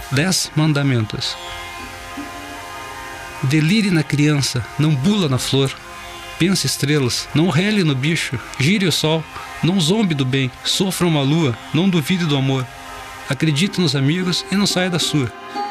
10 mandamentos. Delire na criança, não bula na flor. Pense estrelas, não rele no bicho. Gire o sol, não zombe do bem. Sofra uma lua, não duvide do amor. Acredite nos amigos e não saia da sua.